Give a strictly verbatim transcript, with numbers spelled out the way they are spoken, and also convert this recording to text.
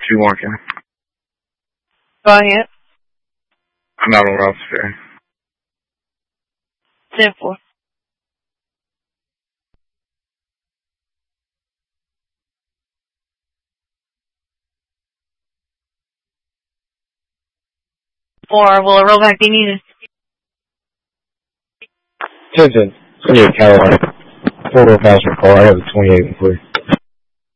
two one, can I? Go ahead. I'm out on Rouse Ferry. ten four. Or will a rollback be needed? Attention, City of Carolina. Four-door passenger car. I have a twenty-eight and three.